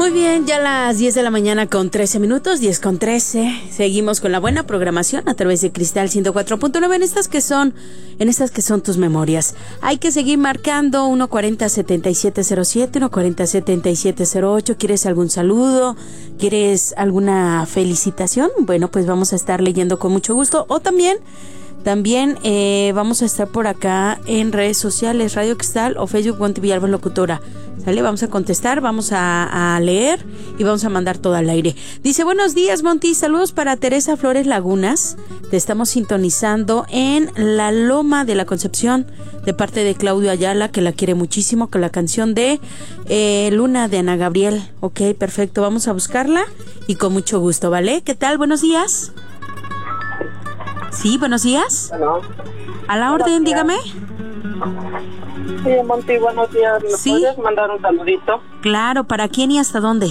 Muy bien, ya las 10 de la mañana con 13 minutos, 10 con 13. Seguimos con la buena programación a través de Cristal 104.9 en estas que son tus memorias. Hay que seguir marcando 140-7707, 140-7708. ¿Quieres algún saludo? ¿Quieres alguna felicitación? Bueno, pues vamos a estar leyendo con mucho gusto. O también vamos a estar por acá en redes sociales, Radio Cristal o Facebook Monty Villalba Locutora. ¿Sale? Vamos a contestar, vamos a leer y vamos a mandar todo al aire. Dice, buenos días, Monty, saludos para Teresa Flores Lagunas. Te estamos sintonizando en La Loma de la Concepción de parte de Claudio Ayala, que la quiere muchísimo, con la canción de Luna de Ana Gabriel. Ok, perfecto, vamos a buscarla y con mucho gusto, ¿vale? ¿Qué tal? Buenos días. Sí, buenos días. Bueno, a la orden, dígame. Sí, Monty, buenos días. ¿Me puedes mandar un saludito? Claro, ¿para quién y hasta dónde?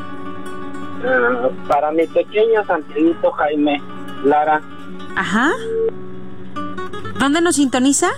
Para mi pequeño Santiaguito Jaime Lara. Ajá. ¿Dónde nos sintoniza?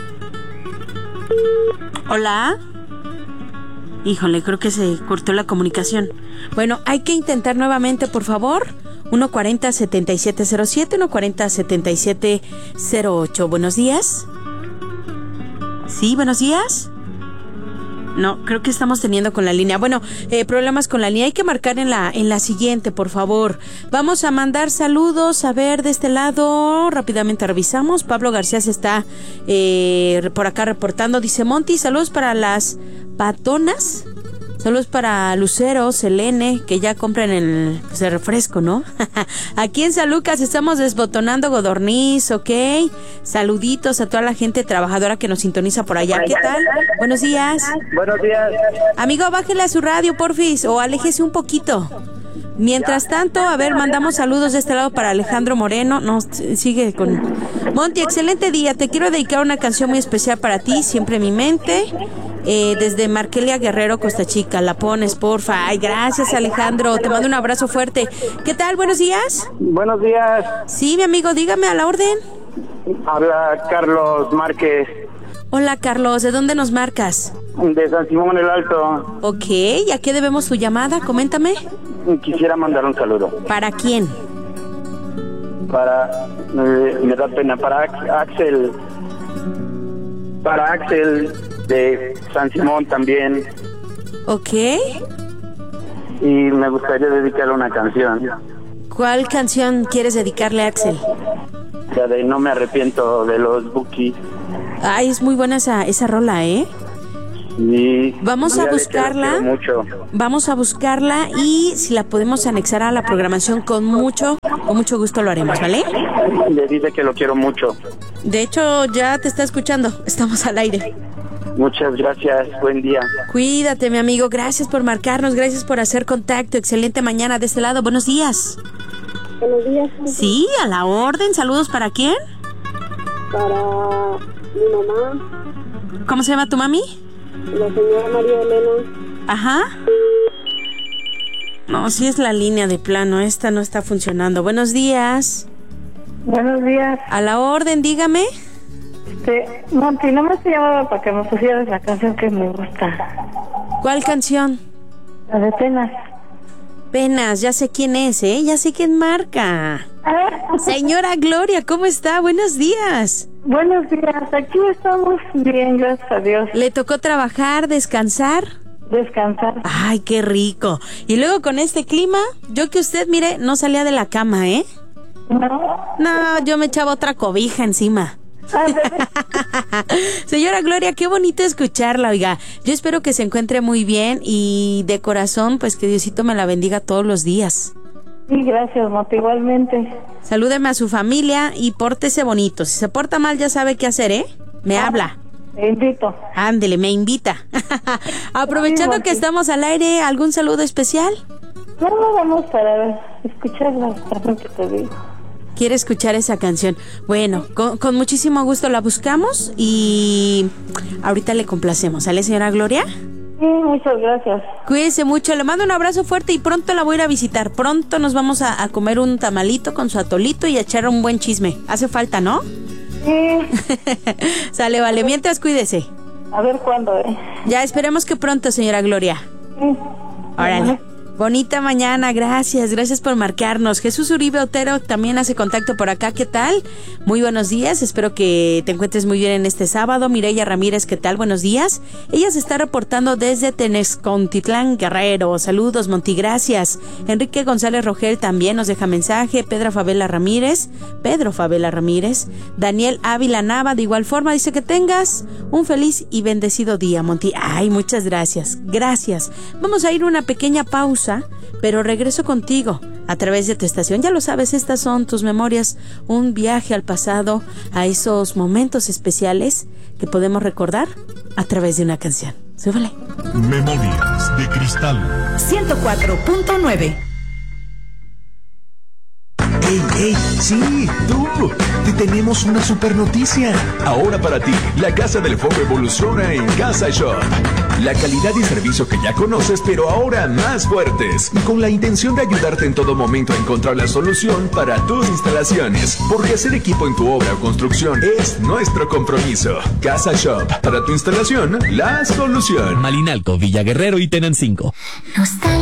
Hola. Híjole, creo que se cortó la comunicación. Bueno, hay que intentar nuevamente, por favor. 140-7707, 140-7708. Buenos días. Sí, buenos días. No, creo que estamos teniendo con la línea. Bueno, problemas con la línea. Hay que marcar en la siguiente, por favor. Vamos a mandar saludos. A ver, de este lado, rápidamente revisamos. Pablo García se está por acá reportando. Dice, Monty, saludos para las patonas. Saludos para Lucero, Selene, que ya compran el refresco, ¿no? Aquí en San Lucas estamos desbotonando godorniz, ¿ok? Saluditos a toda la gente trabajadora que nos sintoniza por allá. ¿Qué tal? Buenos días. Buenos días. Amigo, bájele a su radio, porfis, o aléjese un poquito. Mientras tanto, a ver, mandamos saludos de este lado para Alejandro Moreno. No, sigue con... Monty, excelente día. Te quiero dedicar una canción muy especial para ti, siempre en mi mente. Desde Markelia Guerrero, Costa Chica. La pones, porfa. Ay, gracias, Alejandro. Te mando un abrazo fuerte. ¿Qué tal? Buenos días. Buenos días. Sí, mi amigo, dígame, a la orden. Habla Carlos Márquez. Hola, Carlos. ¿De dónde nos marcas? De San Simón el Alto. Ok, ¿a qué debemos tu llamada? Coméntame. Quisiera mandar un saludo. ¿Para quién? Me da pena, para Axel. Para Axel de San Simón también. Ok. Y me gustaría dedicarle una canción. ¿Cuál canción quieres dedicarle a Axel? La de No me arrepiento, de los Bukis. Ay, es muy buena esa rola, ¿eh? Y vamos a buscarla. Vamos a buscarla y si la podemos anexar a la programación con mucho gusto lo haremos, ¿vale? Le dice que lo quiero mucho. De hecho, ya te está escuchando. Estamos al aire. Muchas gracias, buen día. Cuídate, mi amigo, gracias por marcarnos, gracias por hacer contacto, excelente mañana de este lado, buenos días. Buenos días. Sí, a la orden, saludos, ¿para quién? Para mi mamá. ¿Cómo se llama tu mami? La señora María Elena. Ajá. No, sí es la línea de plano, esta no está funcionando. Buenos días. Buenos días. A la orden, dígame. Monty, no me estoy llamando para que me pusieras la canción que me gusta. ¿Cuál canción? La de Penas. Penas, ya sé quién es, ¿eh? Ya sé quién marca. Señora Gloria, ¿cómo está? Buenos días. Buenos días, aquí estamos bien, gracias a Dios. ¿Le tocó trabajar, descansar? Descansar. Ay, qué rico. Y luego con este clima, yo que usted, mire, no salía de la cama, ¿eh? No, yo me echaba otra cobija encima. Señora Gloria, qué bonito escucharla, oiga. Yo espero que se encuentre muy bien y de corazón, pues que Diosito me la bendiga todos los días. Sí, gracias, Monty, igualmente. Salúdeme a su familia y pórtese bonito. Si se porta mal, ya sabe qué hacer, ¿eh? Me habla. Te invito. Ándele, me invita. Aprovechando sí, que estamos al aire, ¿algún saludo especial? No, vamos para escuchar la canción que te digo. Quiere escuchar esa canción. Bueno, con muchísimo gusto la buscamos y ahorita le complacemos. ¿Sale, señora Gloria? Sí, muchas gracias. Cuídese mucho, le mando un abrazo fuerte y pronto la voy a ir a visitar. Pronto nos vamos a comer un tamalito con su atolito y a echar un buen chisme. Hace falta, ¿no? Sí. Sale, vale. Mientras, cuídese. A ver cuándo, Ya, esperemos que pronto, señora Gloria. Sí. Órale. Bonita mañana, gracias por marcarnos. Jesús Uribe Otero también hace contacto por acá, ¿qué tal? Muy buenos días, espero que te encuentres muy bien en este sábado. Mireya Ramírez, ¿qué tal? Buenos días. Ella se está reportando desde Tenexcontitlán, Guerrero. Saludos, Monty, gracias. Enrique González Rogel también nos deja mensaje. Pedro Favela Ramírez. Daniel Ávila Nava, de igual forma, dice que tengas un feliz y bendecido día, Monty. Ay, muchas gracias. Vamos a ir a una pequeña pausa, pero regreso contigo a través de tu estación. Ya lo sabes, estas son tus memorias, un viaje al pasado, a esos momentos especiales que podemos recordar a través de una canción. Súbele. Memorias de Cristal 104.9. ¡Ey! ¡Sí! ¡Tú! Te tenemos una super noticia. Ahora para ti, la Casa del Fuego evoluciona en Casa Shop. La calidad y servicio que ya conoces, pero ahora más fuertes. Y con la intención de ayudarte en todo momento a encontrar la solución para tus instalaciones. Porque hacer equipo en tu obra o construcción es nuestro compromiso. Casa Shop. Para tu instalación, la solución. Malinalco, Villa Guerrero y Tenancingo.